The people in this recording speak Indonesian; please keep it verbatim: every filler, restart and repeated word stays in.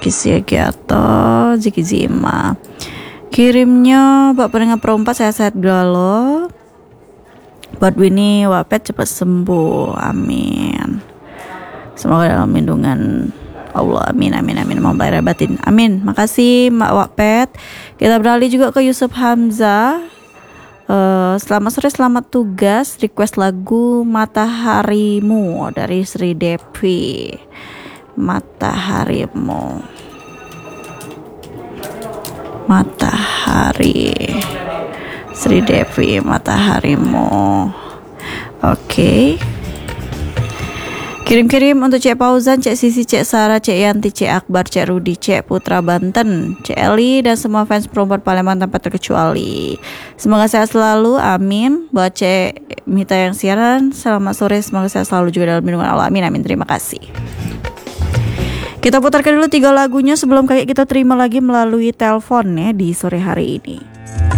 Kisiagiato, Ziki Zima. Kirimnya Pak Pendengar Perempat, sehat-sehat galau. Buat Winnie Wapet cepat sembuh, amin. Semoga dalam lindungan Allah, amin amin amin, mau bayar batin, amin. Makasih Mak Wapet. Kita beralih juga ke Yusuf Hamzah. Uh, selamat sore, selamat tugas. Request lagu Mataharimu dari Sri Devi. Mataharimu, Matahari, Sri Devi, Mataharimu. Oke. Okay. Kirim-kirim untuk Cek Pauzan, Cek Sisi, Cek Sarah, Cek Yanti, Cek Akbar, Cek Rudi, Cek Putra Banten, Cek Eli, dan semua fans perempuan Palembang tanpa terkecuali. Semoga sehat selalu, amin. Buat Cek Mita yang siaran, selamat sore, semoga sehat selalu juga dalam lindungan Allah, amin amin. Terima kasih. Kita putarkan dulu tiga lagunya sebelum kayak kita terima lagi melalui telepon ya di sore hari ini.